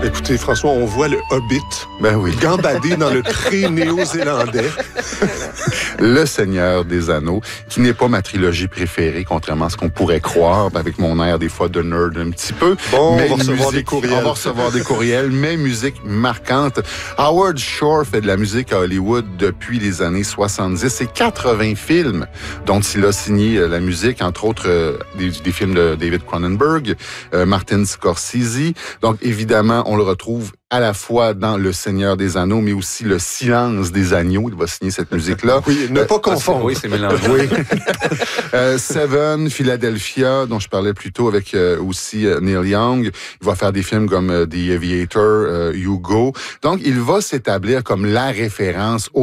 Écoutez, François, on voit le Hobbit gambader dans le pré néo-zélandais. Le Seigneur des Anneaux, qui n'est pas ma trilogie préférée, contrairement à ce qu'on pourrait croire, avec mon air des fois de nerd un petit peu. Bon, mais on va recevoir des courriels. On va recevoir des courriels, mais musique marquante. Howard Shore fait de la musique à Hollywood depuis les années 70 et 80 films dont il a signé la musique, entre autres des films de David Cronenberg, Martin Scorsese. Donc, évidemment, on le retrouve à la fois dans Le Seigneur des Anneaux, mais aussi Le Silence des Agneaux. Il va signer cette musique-là. Oui, ne pas confondre. Oui, c'est mélangé. Oui. Seven, Philadelphia, dont je parlais plus tôt avec aussi Neil Young. Il va faire des films comme The Aviator, Hugo. Donc, il va s'établir comme la référence